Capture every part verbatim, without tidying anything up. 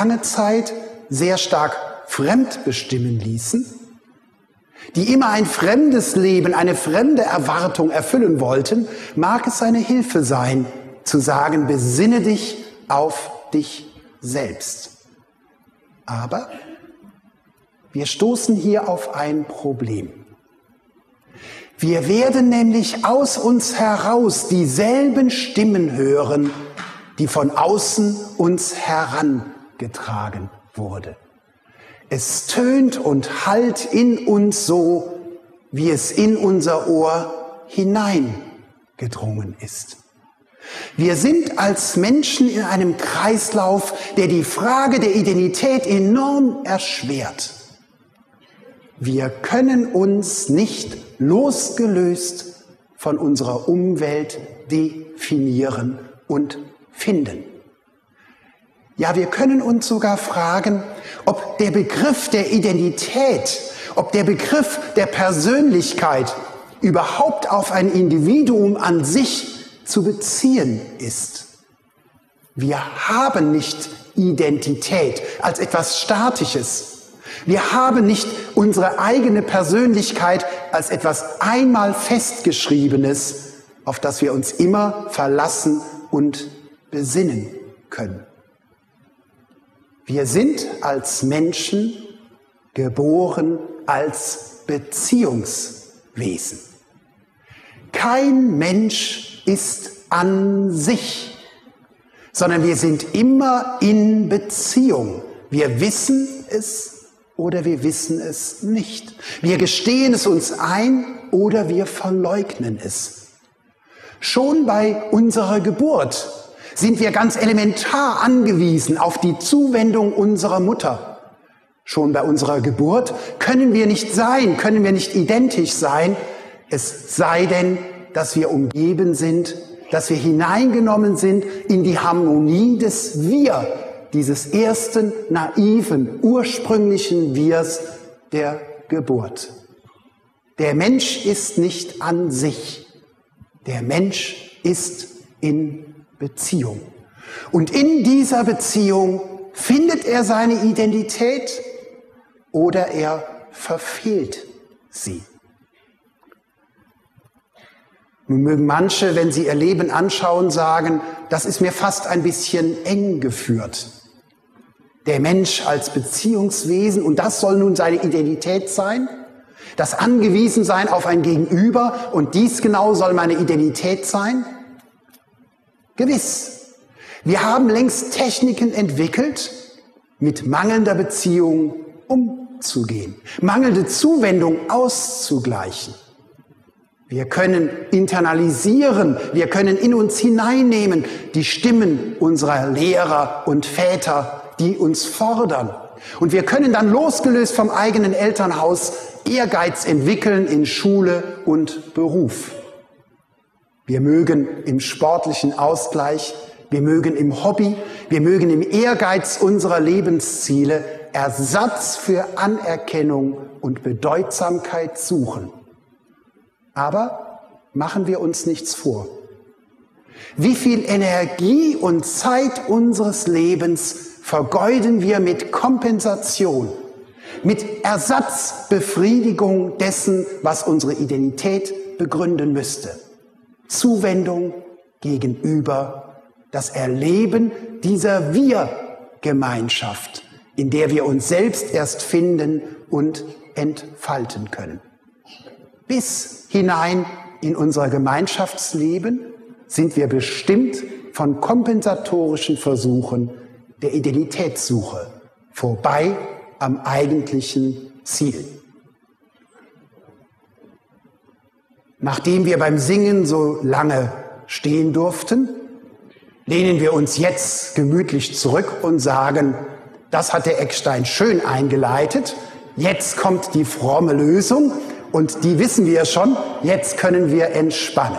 lange Zeit sehr stark fremdbestimmen ließen, die immer ein fremdes Leben, eine fremde Erwartung erfüllen wollten, mag es eine Hilfe sein, zu sagen, besinne dich auf dich selbst. Aber wir stoßen hier auf ein Problem. Wir werden nämlich aus uns heraus dieselben Stimmen hören, die von außen uns herangetragen wurde. Es tönt und hallt in uns so, wie es in unser Ohr hineingedrungen ist. Wir sind als Menschen in einem Kreislauf, der die Frage der Identität enorm erschwert. Wir können uns nicht losgelöst von unserer Umwelt definieren und finden. Ja, wir können uns sogar fragen, ob der Begriff der Identität, ob der Begriff der Persönlichkeit überhaupt auf ein Individuum an sich zu beziehen ist. Wir haben nicht Identität als etwas Statisches. Wir haben nicht unsere eigene Persönlichkeit als etwas einmal Festgeschriebenes, auf das wir uns immer verlassen und besinnen können. Wir sind als Menschen geboren als Beziehungswesen. Kein Mensch ist an sich, sondern wir sind immer in Beziehung. Wir wissen es oder wir wissen es nicht. Wir gestehen es uns ein oder wir verleugnen es. Schon bei unserer Geburt sind wir ganz elementar angewiesen auf die Zuwendung unserer Mutter. Schon bei unserer Geburt können wir nicht sein, können wir nicht identisch sein, es sei denn, dass wir umgeben sind, dass wir hineingenommen sind in die Harmonie des Wir, dieses ersten, naiven, ursprünglichen Wirs der Geburt. Der Mensch ist nicht an sich, der Mensch ist in Beziehung. Und in dieser Beziehung findet er seine Identität oder er verfehlt sie. Nun mögen manche, wenn sie ihr Leben anschauen, sagen, das ist mir fast ein bisschen eng geführt. Der Mensch als Beziehungswesen, und das soll nun seine Identität sein? Das Angewiesensein auf ein Gegenüber, und dies genau soll meine Identität sein? Gewiss. Wir haben längst Techniken entwickelt, mit mangelnder Beziehung umzugehen, mangelnde Zuwendung auszugleichen. Wir können internalisieren, wir können in uns hineinnehmen die Stimmen unserer Lehrer und Väter, die uns fordern. Und wir können dann losgelöst vom eigenen Elternhaus Ehrgeiz entwickeln in Schule und Beruf. Wir mögen im sportlichen Ausgleich, wir mögen im Hobby, wir mögen im Ehrgeiz unserer Lebensziele Ersatz für Anerkennung und Bedeutsamkeit suchen. Aber machen wir uns nichts vor. Wie viel Energie und Zeit unseres Lebens vergeuden wir mit Kompensation, mit Ersatzbefriedigung dessen, was unsere Identität begründen müsste. Zuwendung gegenüber, das Erleben dieser Wir-Gemeinschaft, in der wir uns selbst erst finden und entfalten können. Bis hinein in unser Gemeinschaftsleben sind wir bestimmt von kompensatorischen Versuchen der Identitätssuche, vorbei am eigentlichen Ziel. Nachdem wir beim Singen so lange stehen durften, lehnen wir uns jetzt gemütlich zurück und sagen, das hat der Eckstein schön eingeleitet, jetzt kommt die fromme Lösung und die wissen wir schon, jetzt können wir entspannen.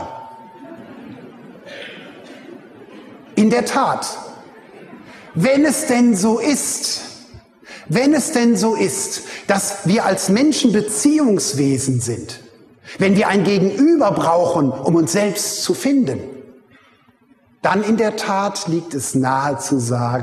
In der Tat, wenn es denn so ist, wenn es denn so ist, dass wir als Menschen Beziehungswesen sind, wenn wir ein Gegenüber brauchen, um uns selbst zu finden, dann in der Tat liegt es nahe zu sagen,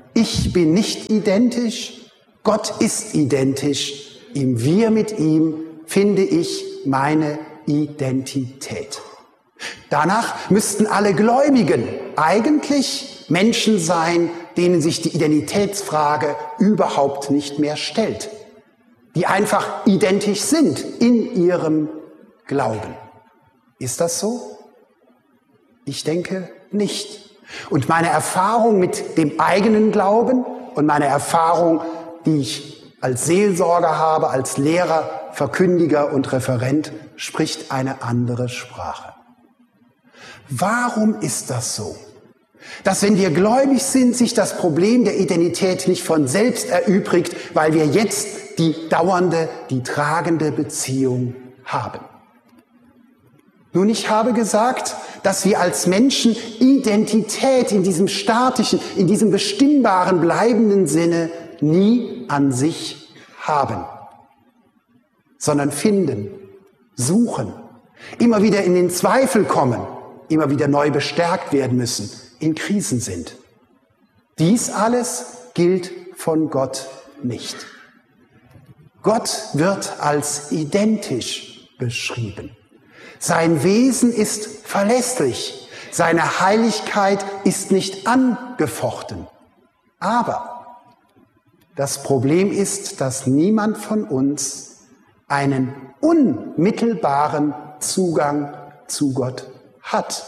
Ich bin nicht identisch, Gott ist identisch. Im Wir mit ihm finde ich meine Identität. Danach müssten alle Gläubigen eigentlich Menschen sein, denen sich die Identitätsfrage überhaupt nicht mehr stellt, die einfach identisch sind in ihrem Glauben. Ist das so? Ich denke nicht. Und meine Erfahrung mit dem eigenen Glauben und meine Erfahrung, die ich als Seelsorger habe, als Lehrer, Verkündiger und Referent, spricht eine andere Sprache. Warum ist das so? Dass, wenn wir gläubig sind, sich das Problem der Identität nicht von selbst erübrigt, weil wir jetzt die dauernde, die tragende Beziehung haben. Nun, ich habe gesagt, dass wir als Menschen Identität in diesem statischen, in diesem bestimmbaren, bleibenden Sinne nie an sich haben, sondern finden, suchen, immer wieder in den Zweifel kommen, immer wieder neu bestärkt werden müssen, in Krisen sind. Dies alles gilt von Gott nicht. Gott wird als identisch beschrieben. Sein Wesen ist verlässlich. Seine Heiligkeit ist nicht angefochten. Aber das Problem ist, dass niemand von uns einen unmittelbaren Zugang zu Gott hat.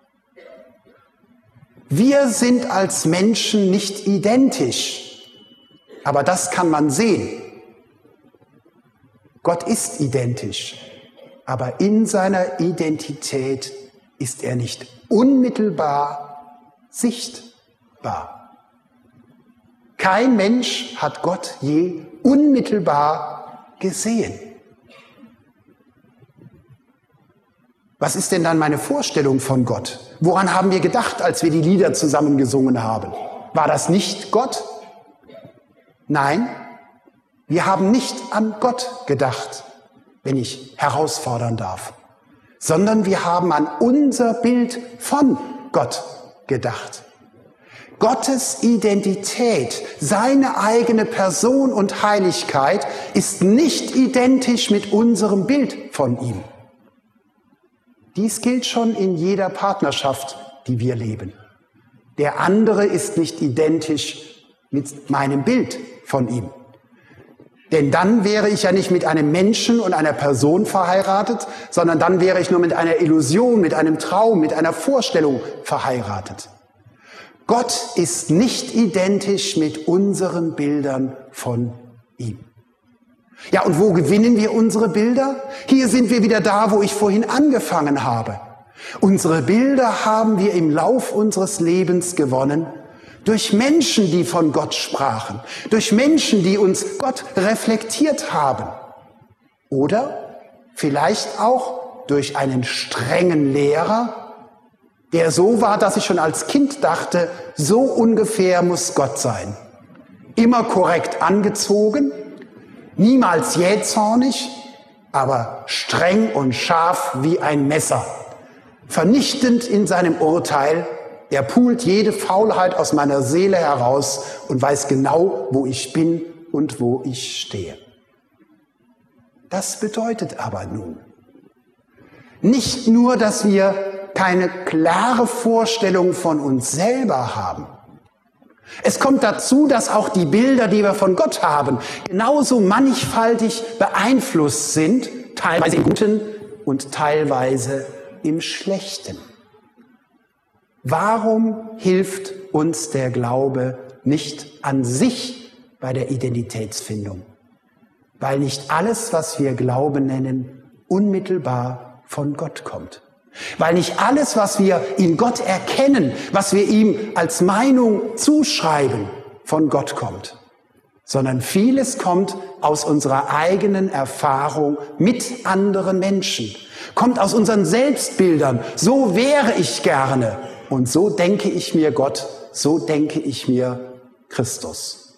Wir sind als Menschen nicht identisch, aber das kann man sehen. Gott ist identisch, aber in seiner Identität ist er nicht unmittelbar sichtbar. Kein Mensch hat Gott je unmittelbar gesehen. Was ist denn dann meine Vorstellung von Gott? Woran haben wir gedacht, als wir die Lieder zusammen gesungen haben? War das nicht Gott? Nein, wir haben nicht an Gott gedacht, wenn ich herausfordern darf, sondern wir haben an unser Bild von Gott gedacht. Gottes Identität, seine eigene Person und Heiligkeit ist nicht identisch mit unserem Bild von ihm. Dies gilt schon in jeder Partnerschaft, die wir leben. Der andere ist nicht identisch mit meinem Bild von ihm. Denn dann wäre ich ja nicht mit einem Menschen und einer Person verheiratet, sondern dann wäre ich nur mit einer Illusion, mit einem Traum, mit einer Vorstellung verheiratet. Gott ist nicht identisch mit unseren Bildern von ihm. Ja, und wo gewinnen wir unsere Bilder? Hier sind wir wieder da, wo ich vorhin angefangen habe. Unsere Bilder haben wir im Lauf unseres Lebens gewonnen, durch Menschen, die von Gott sprachen, durch Menschen, die uns Gott reflektiert haben. Oder vielleicht auch durch einen strengen Lehrer, der so war, dass ich schon als Kind dachte, so ungefähr muss Gott sein. Immer korrekt angezogen, niemals jähzornig, aber streng und scharf wie ein Messer. Vernichtend in seinem Urteil, er pult jede Faulheit aus meiner Seele heraus und weiß genau, wo ich bin und wo ich stehe. Das bedeutet aber nun nicht nur, dass wir keine klare Vorstellung von uns selber haben. Es kommt dazu, dass auch die Bilder, die wir von Gott haben, genauso mannigfaltig beeinflusst sind, teilweise im Guten und teilweise im Schlechten. Warum hilft uns der Glaube nicht an sich bei der Identitätsfindung? Weil nicht alles, was wir Glaube nennen, unmittelbar von Gott kommt. Weil nicht alles, was wir in Gott erkennen, was wir ihm als Meinung zuschreiben, von Gott kommt. Sondern vieles kommt aus unserer eigenen Erfahrung mit anderen Menschen. Kommt aus unseren Selbstbildern. So wäre ich gerne. Und so denke ich mir Gott, so denke ich mir Christus.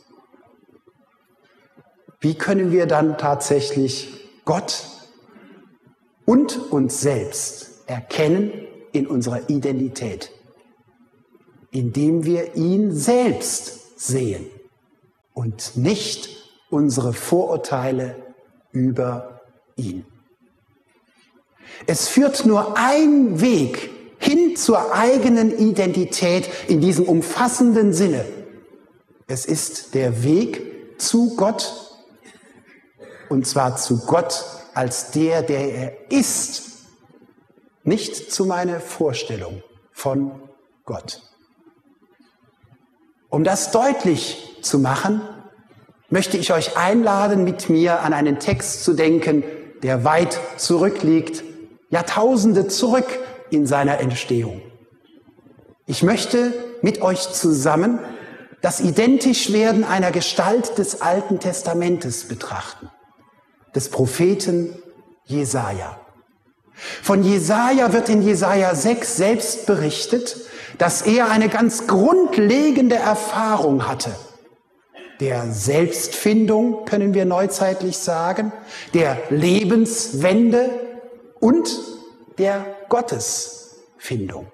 Wie können wir dann tatsächlich Gott und uns selbst erkennen in unserer Identität? Indem wir ihn selbst sehen und nicht unsere Vorurteile über ihn. Es führt nur ein Weg hin zur eigenen Identität in diesem umfassenden Sinne. Es ist der Weg zu Gott, und zwar zu Gott als der, der er ist, nicht zu meiner Vorstellung von Gott. Um das deutlich zu machen, möchte ich euch einladen, mit mir an einen Text zu denken, der weit zurückliegt, Jahrtausende zurück in seiner Entstehung. Ich möchte mit euch zusammen das Identischwerden einer Gestalt des Alten Testamentes betrachten, des Propheten Jesaja. Von Jesaja wird in Jesaja sechs selbst berichtet, dass er eine ganz grundlegende Erfahrung hatte. Der Selbstfindung, können wir neuzeitlich sagen, der Lebenswende und der Gottesfindung.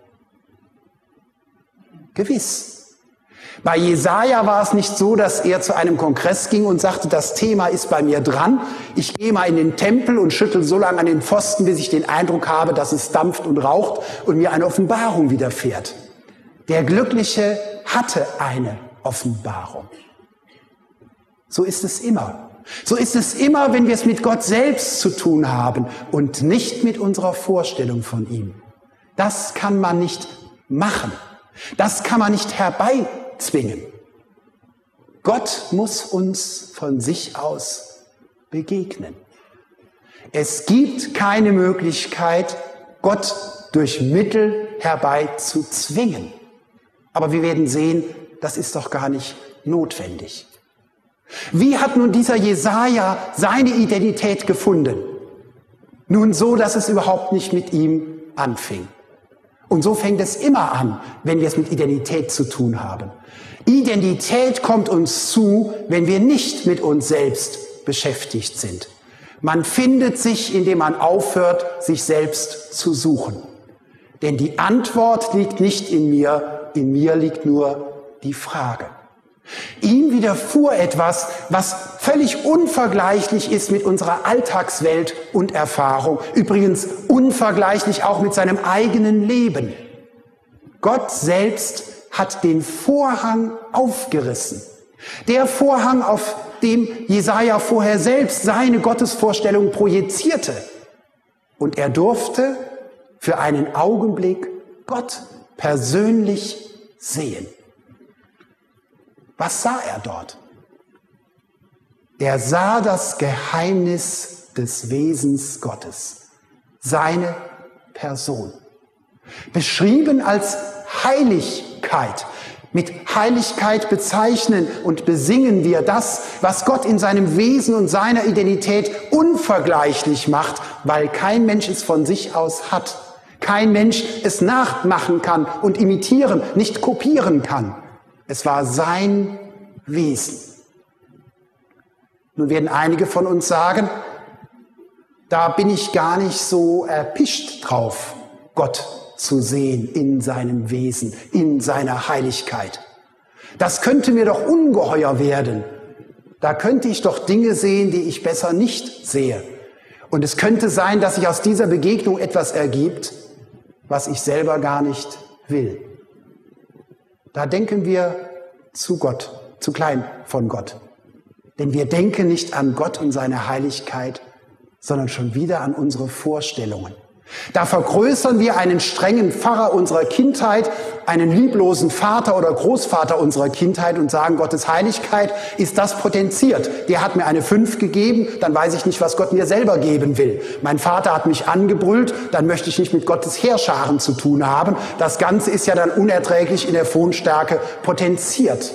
Gewiss. Bei Jesaja war es nicht so, dass er zu einem Kongress ging und sagte, das Thema ist bei mir dran. Ich gehe mal in den Tempel und schüttel so lange an den Pfosten, bis ich den Eindruck habe, dass es dampft und raucht und mir eine Offenbarung widerfährt. Der Glückliche hatte eine Offenbarung. So ist es immer. So ist es immer, wenn wir es mit Gott selbst zu tun haben und nicht mit unserer Vorstellung von ihm. Das kann man nicht machen. Das kann man nicht herbeizwingen. Gott muss uns von sich aus begegnen. Es gibt keine Möglichkeit, Gott durch Mittel herbeizuzwingen. Aber wir werden sehen, das ist doch gar nicht notwendig. Wie hat nun dieser Jesaja seine Identität gefunden? Nun so, dass es überhaupt nicht mit ihm anfing. Und so fängt es immer an, wenn wir es mit Identität zu tun haben. Identität kommt uns zu, wenn wir nicht mit uns selbst beschäftigt sind. Man findet sich, indem man aufhört, sich selbst zu suchen. Denn die Antwort liegt nicht in mir, in mir liegt nur die Frage. Ihm widerfuhr etwas, was völlig unvergleichlich ist mit unserer Alltagswelt und Erfahrung. Übrigens unvergleichlich auch mit seinem eigenen Leben. Gott selbst hat den Vorhang aufgerissen. Der Vorhang, auf dem Jesaja vorher selbst seine Gottesvorstellung projizierte. Und er durfte für einen Augenblick Gott persönlich sehen. Was sah er dort? Er sah das Geheimnis des Wesens Gottes, seine Person. Beschrieben als Heiligkeit. Mit Heiligkeit bezeichnen und besingen wir das, was Gott in seinem Wesen und seiner Identität unvergleichlich macht, weil kein Mensch es von sich aus hat. Kein Mensch es nachmachen kann und imitieren, nicht kopieren kann. Es war sein Wesen. Nun werden einige von uns sagen, da bin ich gar nicht so erpicht drauf, Gott zu sehen in seinem Wesen, in seiner Heiligkeit. Das könnte mir doch ungeheuer werden. Da könnte ich doch Dinge sehen, die ich besser nicht sehe. Und es könnte sein, dass sich aus dieser Begegnung etwas ergibt, was ich selber gar nicht will. Da denken wir zu Gott, zu klein von Gott. Denn wir denken nicht an Gott und seine Heiligkeit, sondern schon wieder an unsere Vorstellungen. Da vergrößern wir einen strengen Pfarrer unserer Kindheit, einen lieblosen Vater oder Großvater unserer Kindheit und sagen, Gottes Heiligkeit ist das potenziert. Der hat mir eine fünf gegeben, dann weiß ich nicht, was Gott mir selber geben will. Mein Vater hat mich angebrüllt, dann möchte ich nicht mit Gottes Heerscharen zu tun haben. Das Ganze ist ja dann unerträglich in der Phonstärke potenziert.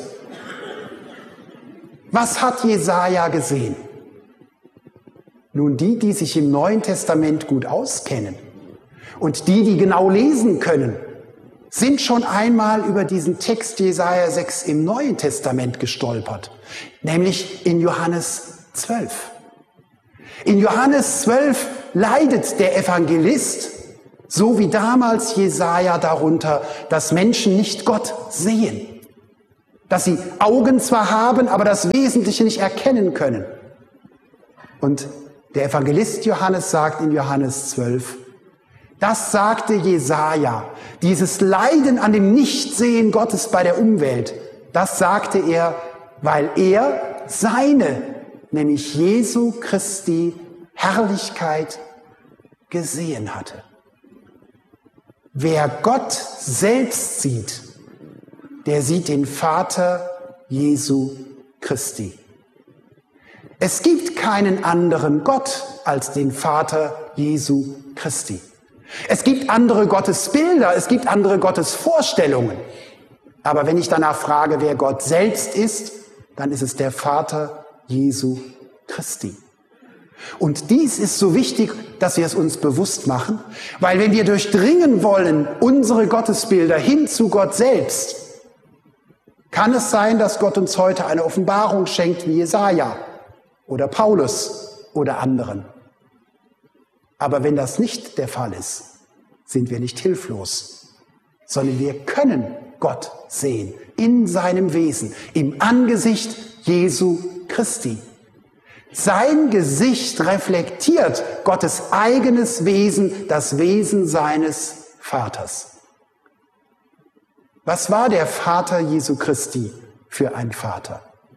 Was hat Jesaja gesehen? Nun, die, die sich im Neuen Testament gut auskennen und die, die genau lesen können, sind schon einmal über diesen Text Jesaja sechs im Neuen Testament gestolpert, nämlich in Johannes zwölf. In Johannes zwölf leidet der Evangelist, so wie damals Jesaja, darunter, dass Menschen nicht Gott sehen. dass sie Augen zwar haben, aber das Wesentliche nicht erkennen können. Und der Evangelist Johannes sagt in Johannes zwölf, das sagte Jesaja, dieses Leiden an dem Nichtsehen Gottes bei der Umwelt, das sagte er, weil er seine, nämlich Jesu Christi Herrlichkeit gesehen hatte. Wer Gott selbst sieht, der sieht den Vater Jesu Christi. Es gibt keinen anderen Gott als den Vater Jesu Christi. Es gibt andere Gottesbilder, es gibt andere Gottesvorstellungen. Aber wenn ich danach frage, wer Gott selbst ist, dann ist es der Vater Jesu Christi. Und dies ist so wichtig, dass wir es uns bewusst machen, weil wenn wir durchdringen wollen, unsere Gottesbilder hin zu Gott selbst, kann es sein, dass Gott uns heute eine Offenbarung schenkt wie Jesaja oder Paulus oder anderen. Aber wenn das nicht der Fall ist, sind wir nicht hilflos, sondern wir können Gott sehen in seinem Wesen, im Angesicht Jesu Christi. Sein Gesicht reflektiert Gottes eigenes Wesen, das Wesen seines Vaters. Was war der Vater Jesu Christi für ein Vater?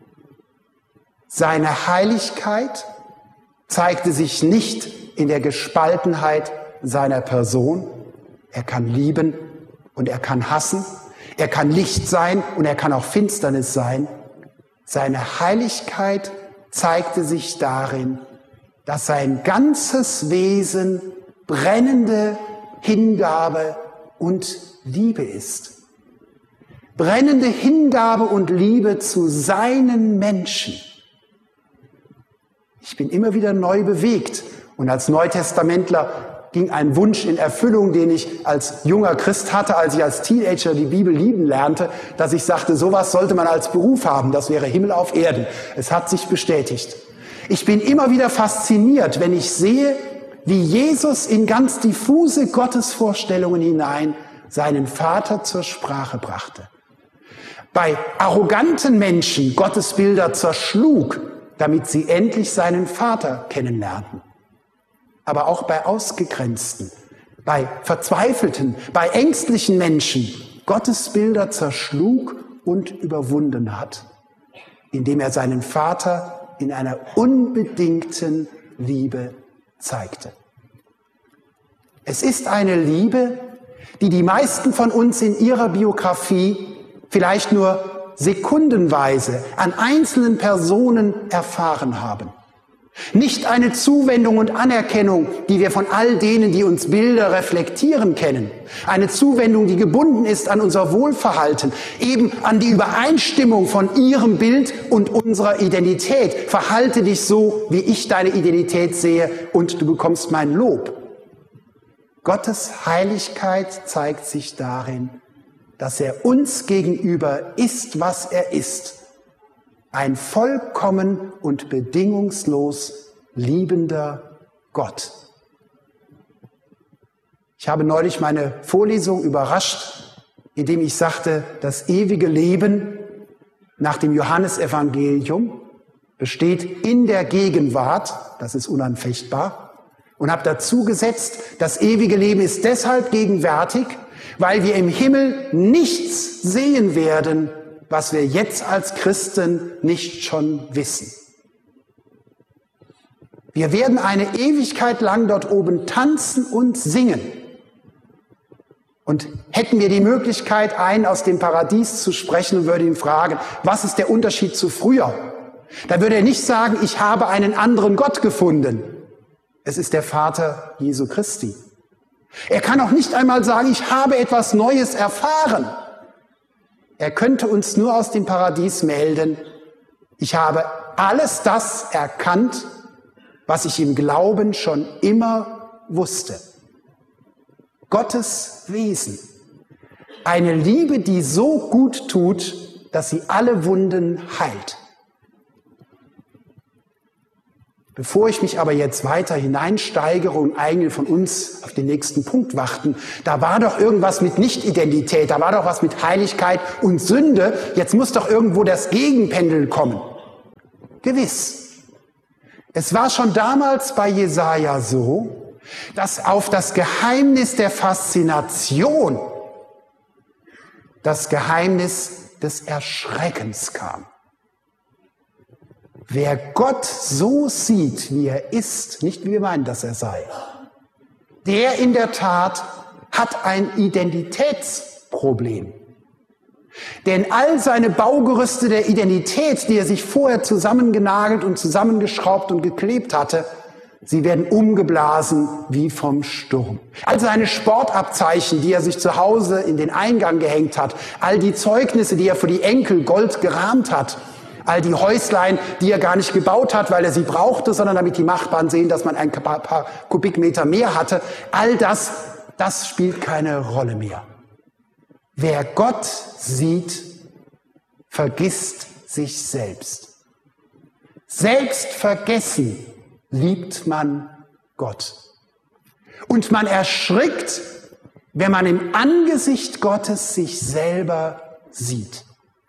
Seine Heiligkeit zeigte sich nicht in der Gespaltenheit seiner Person. Er kann lieben und er kann hassen. Er kann Licht sein und er kann auch Finsternis sein. Seine Heiligkeit zeigte sich darin, dass sein ganzes Wesen brennende Hingabe und Liebe ist. Brennende Hingabe und Liebe zu seinen Menschen. Ich bin immer wieder neu bewegt und als Neutestamentler ging ein Wunsch in Erfüllung, den ich als junger Christ hatte, als ich als Teenager die Bibel lieben lernte, dass ich sagte, sowas sollte man als Beruf haben, das wäre Himmel auf Erden. Es hat sich bestätigt. Ich bin immer wieder fasziniert, wenn ich sehe, wie Jesus in ganz diffuse Gottesvorstellungen hinein seinen Vater zur Sprache brachte. Bei arroganten Menschen Gottesbilder zerschlug, damit sie endlich seinen Vater kennenlernten. Aber auch bei Ausgegrenzten, bei Verzweifelten, bei ängstlichen Menschen Gottesbilder zerschlug und überwunden hat, indem er seinen Vater in einer unbedingten Liebe zeigte. Es ist eine Liebe, die die meisten von uns in ihrer Biografie vielleicht nur sekundenweise an einzelnen Personen erfahren haben. Nicht eine Zuwendung und Anerkennung, die wir von all denen, die uns Bilder reflektieren, kennen. Eine Zuwendung, die gebunden ist an unser Wohlverhalten, eben an die Übereinstimmung von ihrem Bild und unserer Identität. Verhalte dich so, wie ich deine Identität sehe, und du bekommst mein Lob. Gottes Heiligkeit zeigt sich darin, dass er uns gegenüber ist, was er ist. Ein vollkommen und bedingungslos liebender Gott. Ich habe neulich meine Vorlesung überrascht, indem ich sagte, das ewige Leben nach dem Johannesevangelium besteht in der Gegenwart, das ist unanfechtbar, und habe dazu gesetzt, das ewige Leben ist deshalb gegenwärtig, weil wir im Himmel nichts sehen werden, was wir jetzt als Christen nicht schon wissen. Wir werden eine Ewigkeit lang dort oben tanzen und singen. Und hätten wir die Möglichkeit, einen aus dem Paradies zu sprechen und würde ihn fragen, was ist der Unterschied zu früher? Dann würde er nicht sagen, ich habe einen anderen Gott gefunden. Es ist der Vater Jesu Christi. Er kann auch nicht einmal sagen, ich habe etwas Neues erfahren. Er könnte uns nur aus dem Paradies melden, ich habe alles das erkannt, was ich im Glauben schon immer wusste. Gottes Wesen. Eine Liebe, die so gut tut, dass sie alle Wunden heilt. Bevor ich mich aber jetzt weiter hineinsteigere und einige von uns auf den nächsten Punkt warten, da war doch irgendwas mit Nicht-Identität, da war doch was mit Heiligkeit und Sünde, jetzt muss doch irgendwo das Gegenpendel kommen. Gewiss. Es war schon damals bei Jesaja so, dass auf das Geheimnis der Faszination das Geheimnis des Erschreckens kam. Wer Gott so sieht, wie er ist, nicht wie wir meinen, dass er sei, der in der Tat hat ein Identitätsproblem. Denn all seine Baugerüste der Identität, die er sich vorher zusammengenagelt und zusammengeschraubt und geklebt hatte, sie werden umgeblasen wie vom Sturm. All seine Sportabzeichen, die er sich zu Hause in den Eingang gehängt hat, all die Zeugnisse, die er für die Enkel Gold gerahmt hat, all die Häuslein, die er gar nicht gebaut hat, weil er sie brauchte, sondern damit die Nachbarn sehen, dass man ein paar, paar Kubikmeter mehr hatte. All das, das spielt keine Rolle mehr. Wer Gott sieht, vergisst sich selbst. Selbstvergessen liebt man Gott. Und man erschrickt, wenn man im Angesicht Gottes sich selber sieht.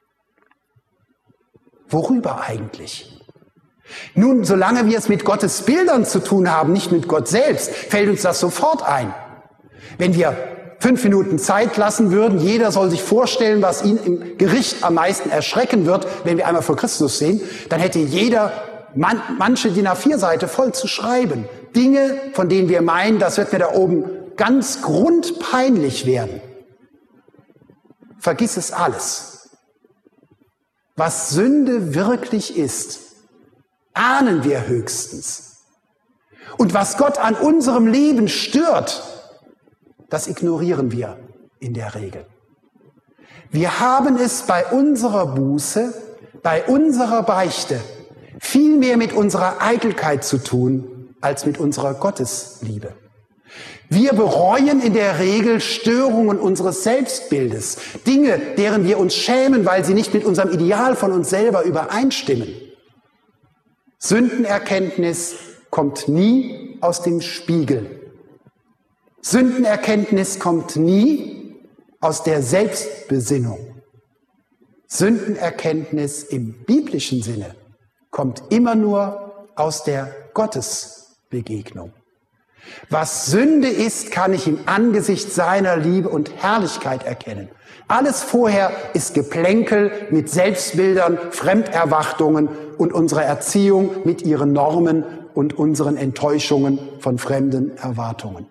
Worüber eigentlich? Nun, solange wir es mit Gottes Bildern zu tun haben, nicht mit Gott selbst, fällt uns das sofort ein. Wenn wir fünf Minuten Zeit lassen würden, jeder soll sich vorstellen, was ihn im Gericht am meisten erschrecken wird, wenn wir einmal vor Christus sehen, dann hätte jeder man, manche D I N A vier Seite voll zu schreiben. Dinge, von denen wir meinen, das wird mir da oben ganz grundpeinlich werden. Vergiss es alles. Was Sünde wirklich ist, ahnen wir höchstens. Und was Gott an unserem Leben stört, das ignorieren wir in der Regel. Wir haben es bei unserer Buße, bei unserer Beichte viel mehr mit unserer Eitelkeit zu tun, als mit unserer Gottesliebe. Wir bereuen in der Regel Störungen unseres Selbstbildes, Dinge, deren wir uns schämen, weil sie nicht mit unserem Ideal von uns selber übereinstimmen. Sündenerkenntnis kommt nie aus dem Spiegel. Sündenerkenntnis kommt nie aus der Selbstbesinnung. Sündenerkenntnis im biblischen Sinne kommt immer nur aus der Gottesbegegnung. Was Sünde ist, kann ich im Angesicht seiner Liebe und Herrlichkeit erkennen. Alles vorher ist Geplänkel mit Selbstbildern, Fremderwartungen und unserer Erziehung mit ihren Normen und unseren Enttäuschungen von fremden Erwartungen.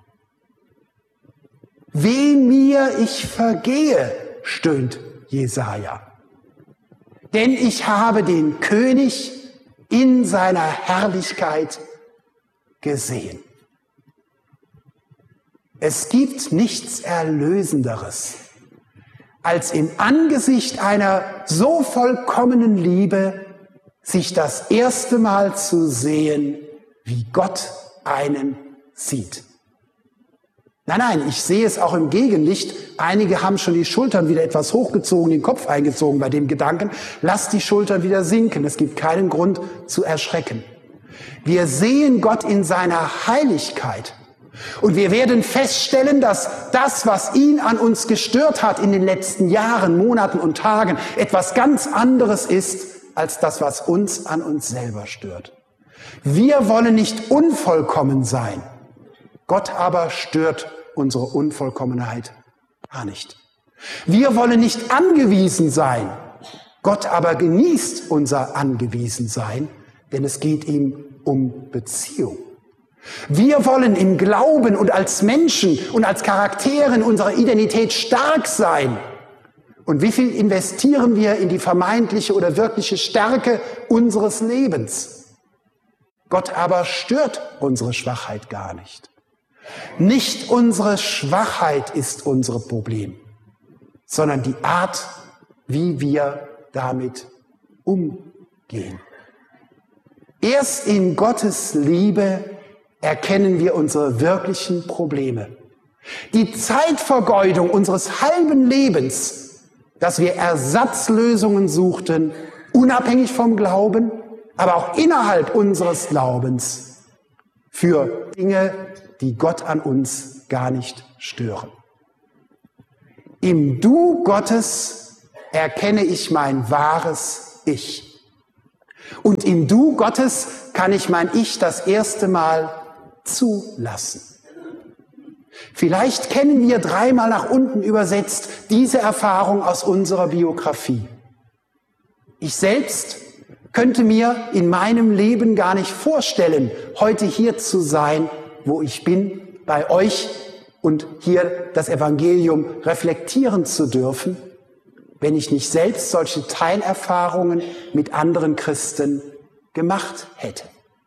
Weh mir, ich vergehe, stöhnt Jesaja. Denn ich habe den König in seiner Herrlichkeit gesehen. Es gibt nichts Erlösenderes, als im Angesicht einer so vollkommenen Liebe sich das erste Mal zu sehen, wie Gott einen sieht. Nein, nein, ich sehe es auch im Gegenlicht. Einige haben schon die Schultern wieder etwas hochgezogen, den Kopf eingezogen bei dem Gedanken, lass die Schultern wieder sinken. Es gibt keinen Grund zu erschrecken. Wir sehen Gott in seiner Heiligkeit. Und wir werden feststellen, dass das, was ihn an uns gestört hat in den letzten Jahren, Monaten und Tagen, etwas ganz anderes ist, als das, was uns an uns selber stört. Wir wollen nicht unvollkommen sein. Gott aber stört unsere Unvollkommenheit gar nicht. Wir wollen nicht angewiesen sein. Gott aber genießt unser Angewiesensein, denn es geht ihm um Beziehung. Wir wollen im Glauben und als Menschen und als Charaktere in unserer Identität stark sein. Und wie viel investieren wir in die vermeintliche oder wirkliche Stärke unseres Lebens? Gott aber stört unsere Schwachheit gar nicht. Nicht unsere Schwachheit ist unser Problem, sondern die Art, wie wir damit umgehen. Erst in Gottes Liebe erkennen wir unsere wirklichen Probleme. Die Zeitvergeudung unseres halben Lebens, dass wir Ersatzlösungen suchten, unabhängig vom Glauben, aber auch innerhalb unseres Glaubens für Dinge, die Gott an uns gar nicht stören. Im Du Gottes erkenne ich mein wahres Ich. Und im Du Gottes kann ich mein Ich das erste Mal zulassen. Vielleicht kennen wir dreimal nach unten übersetzt diese Erfahrung aus unserer Biografie. Ich selbst könnte mir in meinem Leben gar nicht vorstellen, heute hier zu sein, wo ich bin, bei euch und hier das Evangelium reflektieren zu dürfen, wenn ich nicht selbst solche Teilerfahrungen mit anderen Christen gemacht hätte.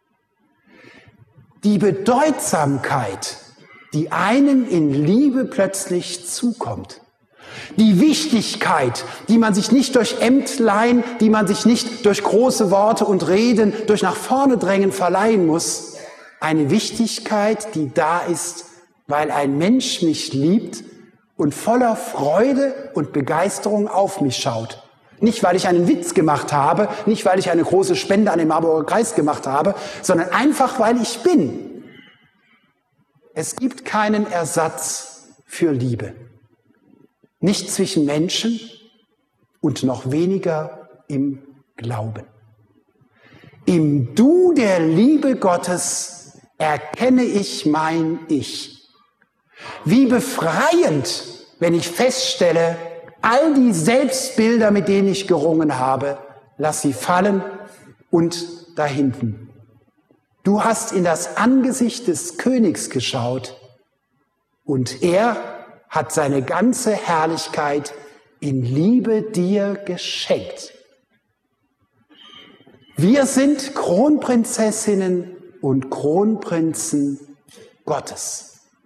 Die Bedeutsamkeit, die einem in Liebe plötzlich zukommt, die Wichtigkeit, die man sich nicht durch Ämtlein, die man sich nicht durch große Worte und Reden, durch nach vorne drängen verleihen muss, eine Wichtigkeit, die da ist, weil ein Mensch mich liebt und voller Freude und Begeisterung auf mich schaut. Nicht, weil ich einen Witz gemacht habe, nicht, weil ich eine große Spende an den Marburger Kreis gemacht habe, sondern einfach, weil ich bin. Es gibt keinen Ersatz für Liebe. Nicht zwischen Menschen und noch weniger im Glauben. Im Du der Liebe Gottes erkenne ich mein Ich. Wie befreiend, wenn ich feststelle, all die Selbstbilder, mit denen ich gerungen habe, lass sie fallen und da hinten. Du hast in das Angesicht des Königs geschaut und er hat seine ganze Herrlichkeit in Liebe dir geschenkt. Wir sind Kronprinzessinnen und Kronprinzen Gottes.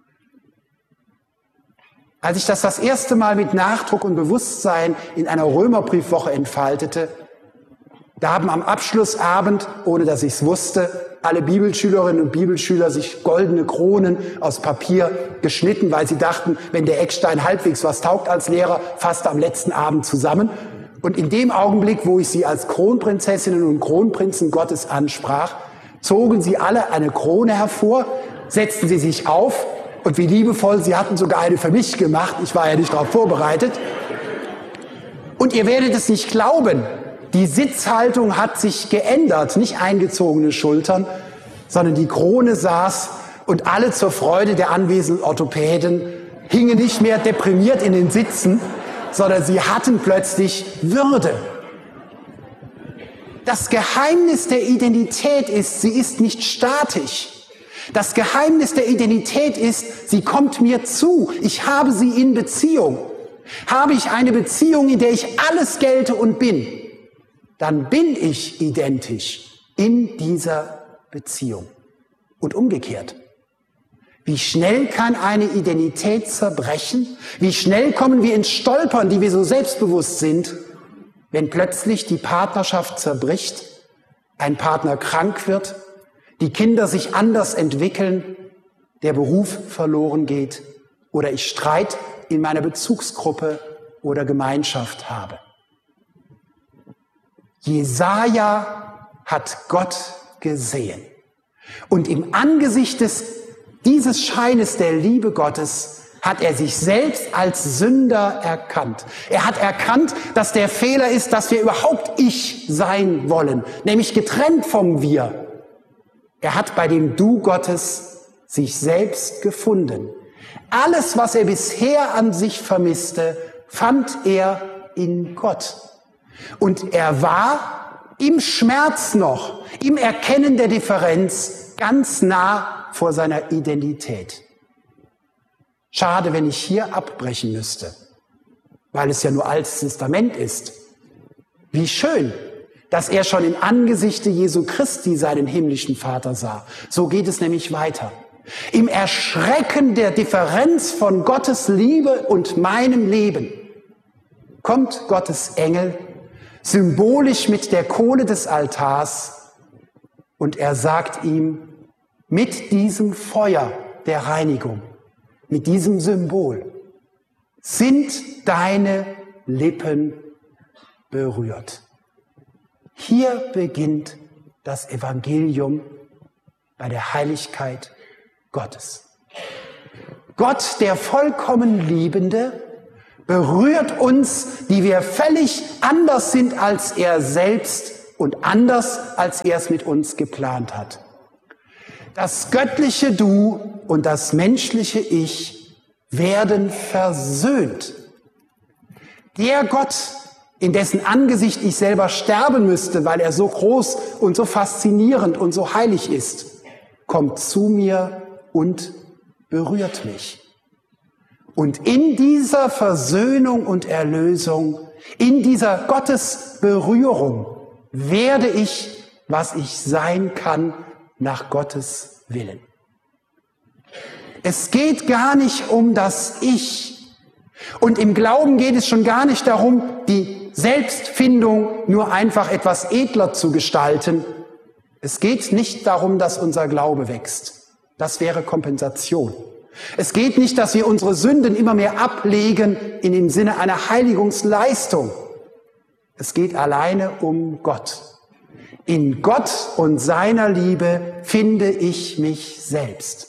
Als ich das das erste Mal mit Nachdruck und Bewusstsein in einer Römerbriefwoche entfaltete, da haben am Abschlussabend, ohne dass ich es wusste, alle Bibelschülerinnen und Bibelschüler sich goldene Kronen aus Papier geschnitten, weil sie dachten, wenn der Eckstein halbwegs was taugt als Lehrer, fasst er am letzten Abend zusammen. Und in dem Augenblick, wo ich sie als Kronprinzessinnen und Kronprinzen Gottes ansprach, zogen sie alle eine Krone hervor, setzten sie sich auf und wie liebevoll, sie hatten sogar eine für mich gemacht, ich war ja nicht darauf vorbereitet. Und ihr werdet es nicht glauben, die Sitzhaltung hat sich geändert, nicht eingezogene Schultern, sondern die Krone saß und alle zur Freude der anwesenden Orthopäden hingen nicht mehr deprimiert in den Sitzen, sondern sie hatten plötzlich Würde. Das Geheimnis der Identität ist, sie ist nicht statisch. Das Geheimnis der Identität ist, sie kommt mir zu. Ich habe sie in Beziehung. Habe ich eine Beziehung, in der ich alles gelte und bin, dann bin ich identisch in dieser Beziehung. Und umgekehrt. Wie schnell kann eine Identität zerbrechen? Wie schnell kommen wir ins Stolpern, die wir so selbstbewusst sind, wenn plötzlich die Partnerschaft zerbricht, ein Partner krank wird, die Kinder sich anders entwickeln, der Beruf verloren geht oder ich Streit in meiner Bezugsgruppe oder Gemeinschaft habe. Jesaja hat Gott gesehen und im Angesicht des, dieses Scheines der Liebe Gottes hat er sich selbst als Sünder erkannt. Er hat erkannt, dass der Fehler ist, dass wir überhaupt Ich sein wollen, nämlich getrennt vom Wir. Er hat bei dem Du Gottes sich selbst gefunden. Alles, was er bisher an sich vermisste, fand er in Gott. Und er war im Schmerz noch, im Erkennen der Differenz, ganz nah vor seiner Identität. Schade, wenn ich hier abbrechen müsste, weil es ja nur Altes Testament ist. Wie schön, dass er schon im Angesichte Jesu Christi seinen himmlischen Vater sah. So geht es nämlich weiter. Im Erschrecken der Differenz von Gottes Liebe und meinem Leben kommt Gottes Engel symbolisch mit der Kohle des Altars und er sagt ihm, mit diesem Feuer der Reinigung, mit diesem Symbol, sind deine Lippen berührt. Hier beginnt das Evangelium bei der Heiligkeit Gottes. Gott, der vollkommen Liebende, berührt uns, die wir völlig anders sind als er selbst und anders, als er es mit uns geplant hat. Das göttliche Du und das menschliche Ich werden versöhnt. Der Gott, in dessen Angesicht ich selber sterben müsste, weil er so groß und so faszinierend und so heilig ist, kommt zu mir und berührt mich. Und in dieser Versöhnung und Erlösung, in dieser Gottesberührung, werde ich, was ich sein kann, nach Gottes Willen. Es geht gar nicht um das Ich. Und im Glauben geht es schon gar nicht darum, die Selbstfindung nur einfach etwas edler zu gestalten. Es geht nicht darum, dass unser Glaube wächst. Das wäre Kompensation. Es geht nicht, dass wir unsere Sünden immer mehr ablegen in dem Sinne einer Heiligungsleistung. Es geht alleine um Gott. In Gott und seiner Liebe finde ich mich selbst.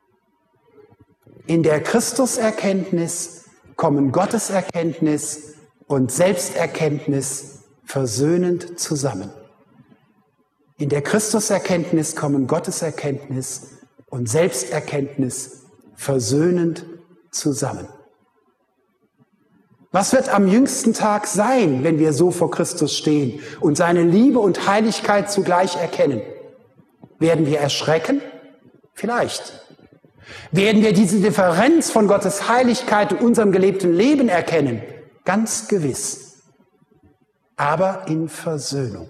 In der Christuserkenntnis kommen Gotteserkenntnis und Selbsterkenntnis versöhnend zusammen. In der Christuserkenntnis kommen Gotteserkenntnis und Selbsterkenntnis versöhnend zusammen. Was wird am jüngsten Tag sein, wenn wir so vor Christus stehen und seine Liebe und Heiligkeit zugleich erkennen? Werden wir erschrecken? Vielleicht. Werden wir diese Differenz von Gottes Heiligkeit in unserem gelebten Leben erkennen? Ganz gewiss. Aber in Versöhnung.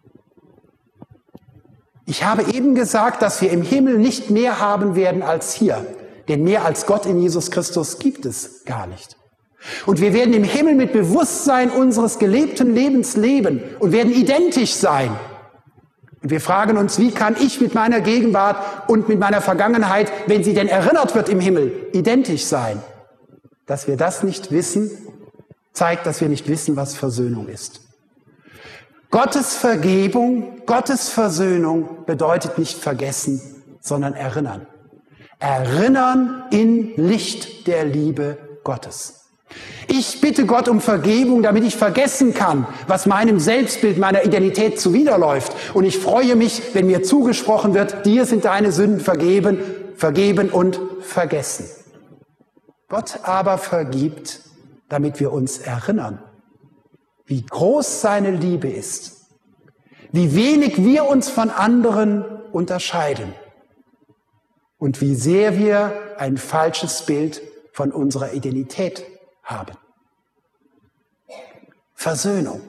Ich habe eben gesagt, dass wir im Himmel nicht mehr haben werden als hier. Denn mehr als Gott in Jesus Christus gibt es gar nicht. Und wir werden im Himmel mit Bewusstsein unseres gelebten Lebens leben und werden identisch sein. Und wir fragen uns, wie kann ich mit meiner Gegenwart und mit meiner Vergangenheit, wenn sie denn erinnert wird im Himmel, identisch sein? Dass wir das nicht wissen, zeigt, dass wir nicht wissen, was Versöhnung ist. Gottes Vergebung, Gottes Versöhnung bedeutet nicht vergessen, sondern erinnern. Erinnern in Licht der Liebe Gottes. Ich bitte Gott um Vergebung, damit ich vergessen kann, was meinem Selbstbild, meiner Identität zuwiderläuft. Und ich freue mich, wenn mir zugesprochen wird, dir sind deine Sünden vergeben, vergeben und vergessen. Gott aber vergibt, damit wir uns erinnern, wie groß seine Liebe ist, wie wenig wir uns von anderen unterscheiden und wie sehr wir ein falsches Bild von unserer Identität haben. Versöhnung.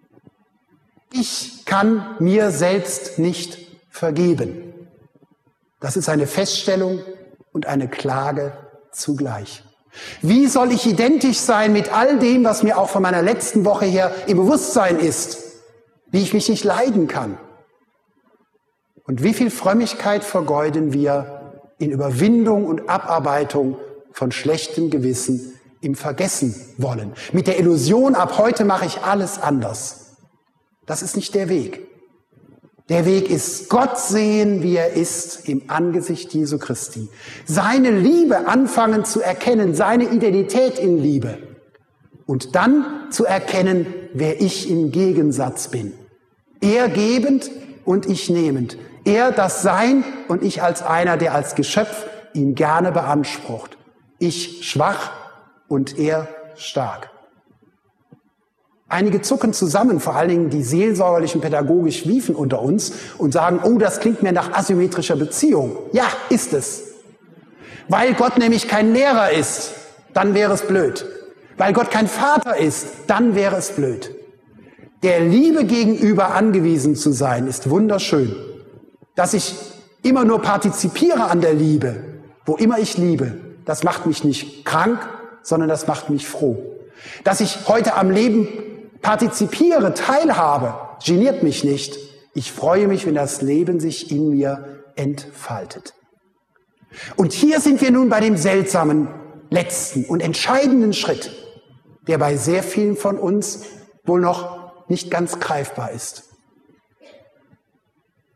Ich kann mir selbst nicht vergeben. Das ist eine Feststellung und eine Klage zugleich. Wie soll ich identisch sein mit all dem, was mir auch von meiner letzten Woche her im Bewusstsein ist, wie ich mich nicht leiden kann? Und wie viel Frömmigkeit vergeuden wir in Überwindung und Abarbeitung von schlechtem Gewissen im Vergessen wollen. Mit der Illusion, ab heute mache ich alles anders. Das ist nicht der Weg. Der Weg ist Gott sehen, wie er ist, im Angesicht Jesu Christi. Seine Liebe anfangen zu erkennen, seine Identität in Liebe. Und dann zu erkennen, wer ich im Gegensatz bin. Er gebend und ich nehmend. Er das Sein und ich als einer, der als Geschöpf ihn gerne beansprucht. Ich schwach und er stark. Einige zucken zusammen, vor allen Dingen die seelsorgerlichen pädagogisch Wiefen unter uns und sagen, oh, das klingt mir nach asymmetrischer Beziehung. Ja, ist es. Weil Gott nämlich kein Lehrer ist, dann wäre es blöd. Weil Gott kein Vater ist, dann wäre es blöd. Der Liebe gegenüber angewiesen zu sein, ist wunderschön. Dass ich immer nur partizipiere an der Liebe, wo immer ich liebe, das macht mich nicht krank, sondern das macht mich froh. Dass ich heute am Leben partizipiere, teilhabe, geniert mich nicht. Ich freue mich, wenn das Leben sich in mir entfaltet. Und hier sind wir nun bei dem seltsamen, letzten und entscheidenden Schritt, der bei sehr vielen von uns wohl noch nicht ganz greifbar ist.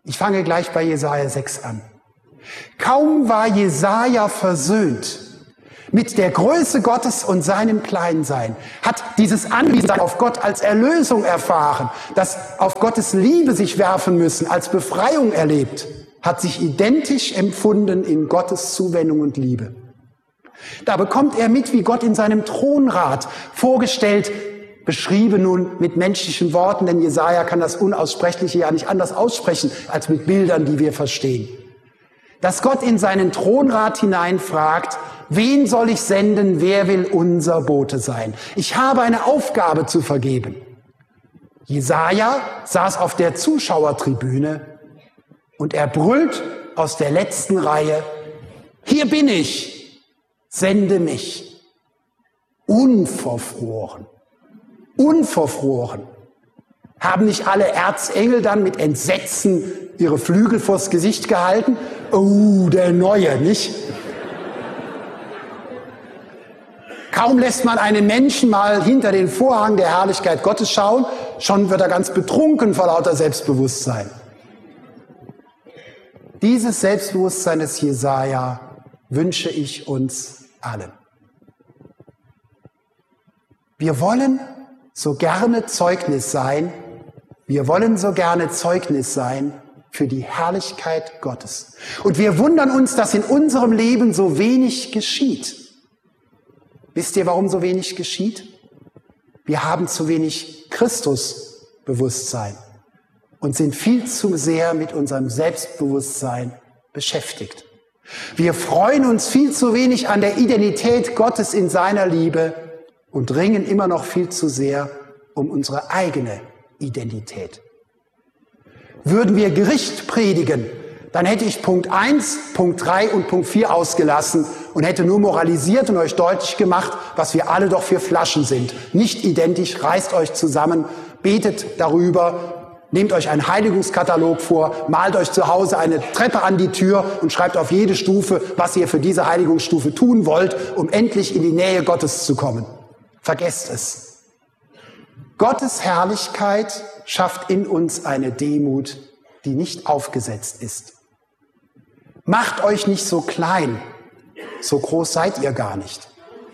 Ich fange gleich bei Jesaja sechs an. Kaum war Jesaja versöhnt mit der Größe Gottes und seinem Kleinsein, hat dieses Anwiesensein auf Gott als Erlösung erfahren, das auf Gottes Liebe sich werfen müssen, als Befreiung erlebt, hat sich identisch empfunden in Gottes Zuwendung und Liebe. Da bekommt er mit, wie Gott in seinem Thronrat vorgestellt, beschrieben nun mit menschlichen Worten, denn Jesaja kann das Unaussprechliche ja nicht anders aussprechen als mit Bildern, die wir verstehen. Dass Gott in seinen Thronrat hineinfragt, wen soll ich senden, wer will unser Bote sein? Ich habe eine Aufgabe zu vergeben. Jesaja saß auf der Zuschauertribüne und er brüllt aus der letzten Reihe, hier bin ich, sende mich. Unverfroren, unverfroren. Haben nicht alle Erzengel dann mit Entsetzen ihre Flügel vors Gesicht gehalten? Oh, der Neue, nicht? Kaum lässt man einen Menschen mal hinter den Vorhang der Herrlichkeit Gottes schauen, schon wird er ganz betrunken vor lauter Selbstbewusstsein. Dieses Selbstbewusstsein des Jesaja wünsche ich uns allen. Wir wollen so gerne Zeugnis sein, wir wollen so gerne Zeugnis sein für die Herrlichkeit Gottes. Und wir wundern uns, dass in unserem Leben so wenig geschieht. Wisst ihr, warum so wenig geschieht? Wir haben zu wenig Christusbewusstsein und sind viel zu sehr mit unserem Selbstbewusstsein beschäftigt. Wir freuen uns viel zu wenig an der Identität Gottes in seiner Liebe und ringen immer noch viel zu sehr um unsere eigene Identität. Würden wir Gericht predigen, dann hätte ich Punkt eins, Punkt drei und Punkt vier ausgelassen und hätte nur moralisiert und euch deutlich gemacht, was wir alle doch für Flaschen sind. Nicht identisch, reißt euch zusammen, betet darüber, nehmt euch einen Heiligungskatalog vor, malt euch zu Hause eine Treppe an die Tür und schreibt auf jede Stufe, was ihr für diese Heiligungsstufe tun wollt, um endlich in die Nähe Gottes zu kommen. Vergesst es. Gottes Herrlichkeit schafft in uns eine Demut, die nicht aufgesetzt ist. Macht euch nicht so klein, so groß seid ihr gar nicht.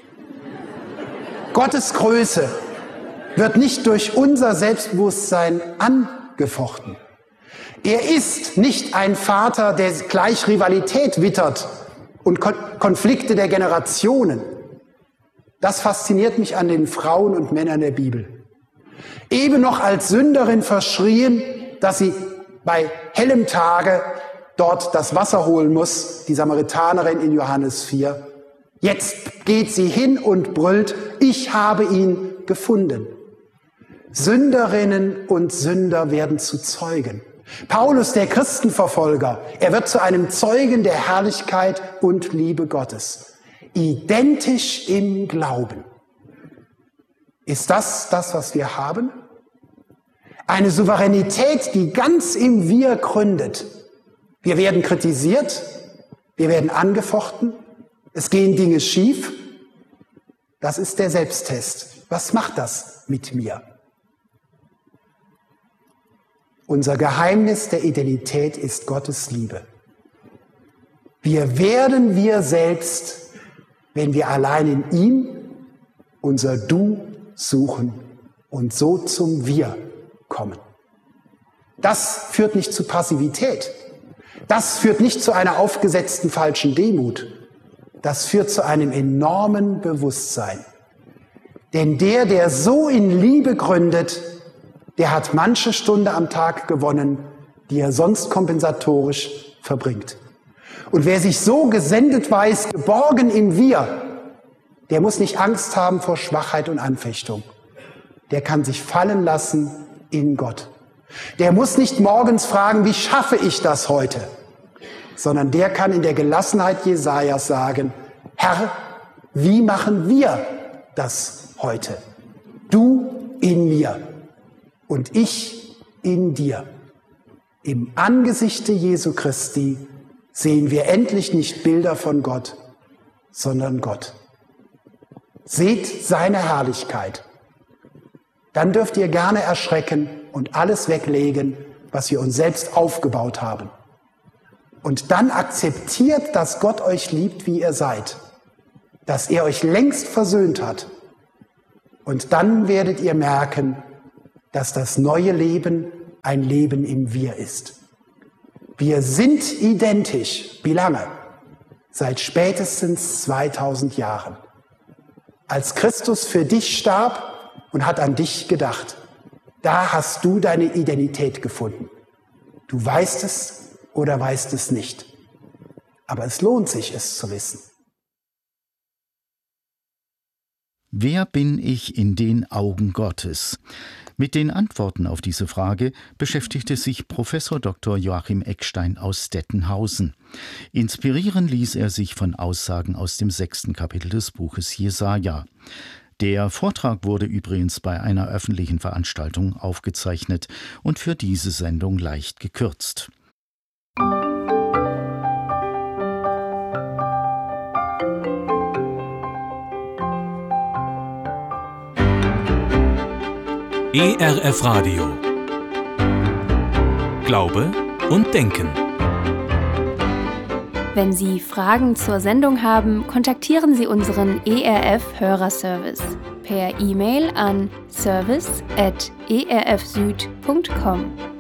Gottes Größe wird nicht durch unser Selbstbewusstsein angefochten. Er ist nicht ein Vater, der gleich Rivalität wittert und Konflikte der Generationen. Das fasziniert mich an den Frauen und Männern der Bibel. Eben noch als Sünderin verschrien, dass sie bei hellem Tage dort das Wasser holen muss, die Samaritanerin in Johannes vier. Jetzt geht sie hin und brüllt, ich habe ihn gefunden. Sünderinnen und Sünder werden zu Zeugen. Paulus, der Christenverfolger, er wird zu einem Zeugen der Herrlichkeit und Liebe Gottes. Identisch im Glauben. Ist das das, was wir haben? Eine Souveränität, die ganz im Wir gründet. Wir werden kritisiert, wir werden angefochten, es gehen Dinge schief. Das ist der Selbsttest. Was macht das mit mir? Unser Geheimnis der Identität ist Gottes Liebe. Wir werden wir selbst, wenn wir allein in ihm unser Du suchen und so zum Wir kommen. Das führt nicht zu Passivität. Das führt nicht zu einer aufgesetzten falschen Demut. Das führt zu einem enormen Bewusstsein. Denn der, der so in Liebe gründet, der hat manche Stunde am Tag gewonnen, die er sonst kompensatorisch verbringt. Und wer sich so gesendet weiß, geborgen im Wir, der muss nicht Angst haben vor Schwachheit und Anfechtung. Der kann sich fallen lassen in Gott. Der muss nicht morgens fragen, wie schaffe ich das heute? Sondern der kann in der Gelassenheit Jesajas sagen, Herr, wie machen wir das heute? Du in mir und ich in dir. Im Angesichte Jesu Christi sehen wir endlich nicht Bilder von Gott, sondern Gott. Seht seine Herrlichkeit. Dann dürft ihr gerne erschrecken und alles weglegen was wir uns selbst aufgebaut haben. Und dann akzeptiert, dass Gott euch liebt, wie ihr seid, dass er euch längst versöhnt hat. Und dann werdet ihr merken, dass das neue Leben ein Leben im Wir ist. Wir sind identisch. Wie lange? Seit spätestens zweitausend Jahren. Als Christus für dich starb und hat an dich gedacht, da hast du deine Identität gefunden. Du weißt es oder weißt es nicht. Aber es lohnt sich, es zu wissen. Wer bin ich in den Augen Gottes? Mit den Antworten auf diese Frage beschäftigte sich Professor Doktor Joachim Eckstein aus Dettenhausen. Inspirieren ließ er sich von Aussagen aus dem sechsten Kapitel des Buches Jesaja. Der Vortrag wurde übrigens bei einer öffentlichen Veranstaltung aufgezeichnet und für diese Sendung leicht gekürzt. E R F Radio. Glaube und Denken. Wenn Sie Fragen zur Sendung haben, kontaktieren Sie unseren E R F-Hörerservice per E-Mail an service at e r f süd punkt com.